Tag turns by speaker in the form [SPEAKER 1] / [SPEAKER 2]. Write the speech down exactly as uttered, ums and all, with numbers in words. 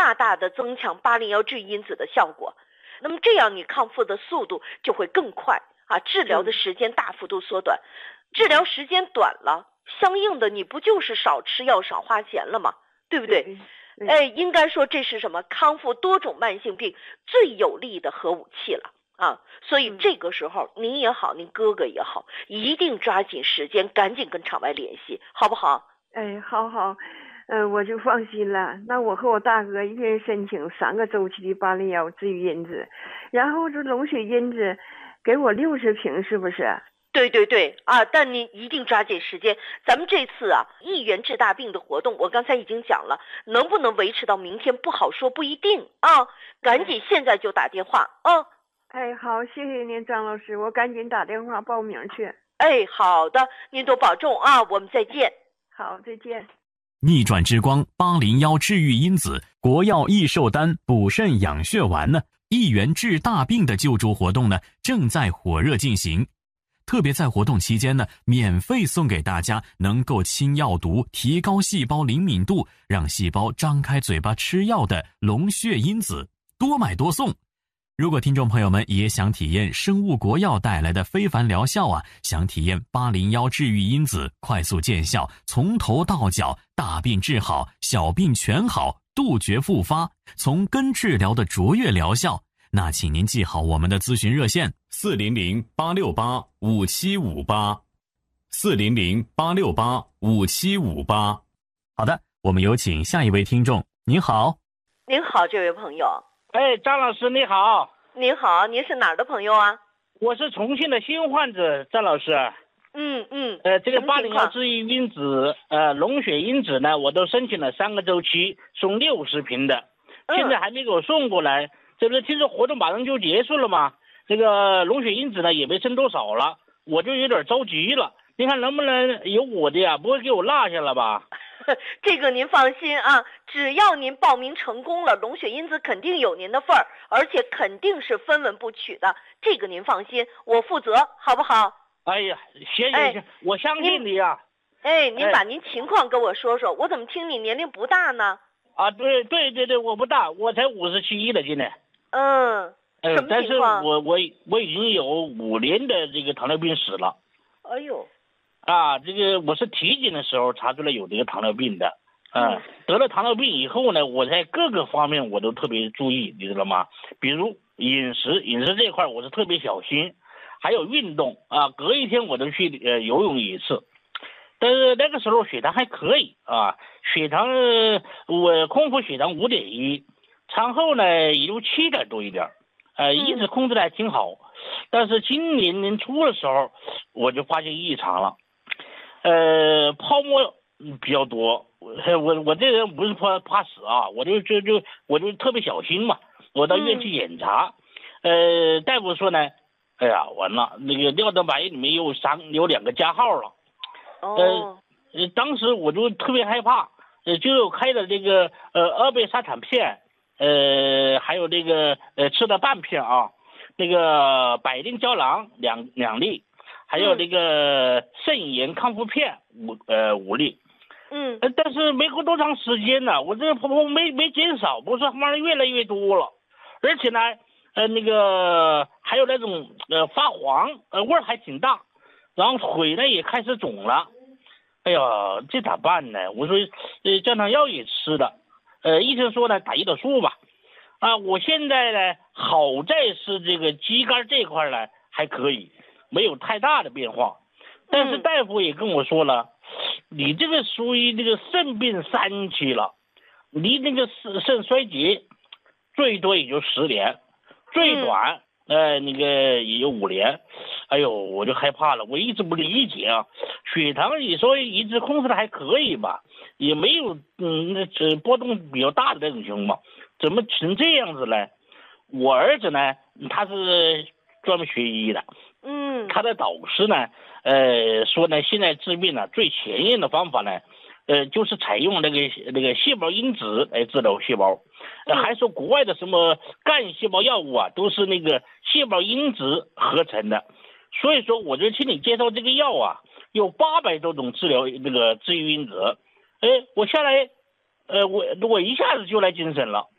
[SPEAKER 1] 大大的增强八零幺治愈因子的效果。那么这样你康复的速度就会更快啊，治疗的时间大幅度缩短。治疗时间短了，相应的你不就是少吃药少花钱了吗？对不对？哎，应该说这是什么康复多种慢性病最有力的核武器了啊！所以这个时候您也好，您哥哥也好，一定抓紧时间，赶紧跟场外联系，好不好？
[SPEAKER 2] 哎，好好，嗯、呃，我就放心了。那我和我大哥一人申请三个周期的八零幺治愈因子，然后这龙血因子给我六十瓶，是不是？
[SPEAKER 1] 对对对啊，但你一定抓紧时间。咱们这次啊，一元治大病的活动，我刚才已经讲了，能不能维持到明天不好说，不一定啊。赶紧现在就打电话啊！
[SPEAKER 2] 哎，好，谢谢您，张老师，我赶紧打电话报名去。
[SPEAKER 1] 哎，好的，您多保重啊，我们再见。
[SPEAKER 2] 好，再见。
[SPEAKER 3] 逆转之光八零幺治愈因子国药益寿丹补肾养血丸呢，一元治大病的救助活动呢，正在火热进行。特别在活动期间呢，免费送给大家能够清药毒、提高细胞灵敏度，让细胞张开嘴巴吃药的龙血因子，多买多送。如果听众朋友们也想体验生物国药带来的非凡疗效啊，想体验八零幺治愈因子快速见效，从头到脚大病治好，小病全好，杜绝复发，从根治疗的卓越疗效，那请您记好我们的咨询热线四零零八六八五七五八，四零零八六八五七五八。好的，我们有请下一位听众。您好。
[SPEAKER 1] 您好，这位朋友。
[SPEAKER 4] 哎，张老师你好。
[SPEAKER 1] 您好，您是哪儿的朋友啊？
[SPEAKER 4] 我是重庆的新患者，张老师。
[SPEAKER 1] 嗯嗯。
[SPEAKER 4] 呃，这个八零幺治愈因子，呃，龙血因子呢，我都申请了三个周期，送六十瓶的，现在还没给我送过来。这不是听说活动马上就结束了吗？这个龙血因子呢也没剩多少了，我就有点着急了。你看能不能有我的呀？不会给我落下了吧？
[SPEAKER 1] 这个您放心啊，只要您报名成功了，龙血因子肯定有您的份儿，而且肯定是分文不取的，这个您放心，我负责，好不好？
[SPEAKER 4] 哎呀，行行行，我相信你呀。
[SPEAKER 1] 哎，您把您情况跟我说说，我怎么听你年龄不大呢？
[SPEAKER 4] 啊，对对对对，我不大，我才五十七了，今年。
[SPEAKER 1] 嗯，
[SPEAKER 4] 呃，
[SPEAKER 1] 什么
[SPEAKER 4] 但是
[SPEAKER 1] 情况？
[SPEAKER 4] 我我我已经有五年的这个糖尿病史了。
[SPEAKER 1] 哎呦。
[SPEAKER 4] 啊，这个我是体检的时候查出来有这个糖尿病的，啊，
[SPEAKER 1] 嗯、
[SPEAKER 4] 得了糖尿病以后呢，我在各个方面我都特别注意，你知道吗？比如饮食，饮食这块我是特别小心，还有运动啊，隔一天我都去呃游泳一次。但是那个时候血糖还可以啊，血糖我空腹血糖五点一，餐后呢也就七点多一点，呃，一直控制的还挺好。但是今年年初的时候，我就发现异常了。呃，泡沫比较多，我我这人不是怕怕死啊，我就就就我就特别小心嘛。我到医院去检查，嗯、呃，大夫说呢，哎呀，完了，那个尿蛋白里面有三有两个加号了。
[SPEAKER 1] 哦。
[SPEAKER 4] 呃，当时我就特别害怕，呃，就开了这个呃阿贝沙坦片，呃，还有这个呃吃了半片啊，那个百灵胶囊两两粒。还有那个肾炎康复片五呃五粒，
[SPEAKER 1] 嗯，
[SPEAKER 4] 但是没过多长时间呢，我这个泡沫没没减少，不是慢慢越来越多了，而且呢，呃那个还有那种呃发黄，呃味儿还挺大，然后腿呢也开始肿了，哎呀，这咋办呢？我说呃降糖药也吃了，呃医生说呢打胰岛素吧，啊我现在呢好在是这个肌酐这块呢还可以。没有太大的变化，但是大夫也跟我说了，嗯、你这个属于这个肾病三期了，离那个肾肾衰竭最多也就十年，最短、嗯、呃那个也有五年。哎呦，我就害怕了，我一直不理解啊，血糖你说一直控制的还可以吧，也没有嗯那这波动比较大的那种情况，怎么成这样子呢？我儿子呢，他是专门学医的。
[SPEAKER 1] 嗯，
[SPEAKER 4] 他的导师呢，呃，说呢，现在治病呢最前沿的方法呢，呃，就是采用那个那个细胞因子来治疗细胞，呃、还说国外的什么干细胞药物啊，都是那个细胞因子合成的，所以说我就请你介绍这个药啊，有八百多种治疗那个治愈因子，哎，我下来，呃，我我一下子就来精神了，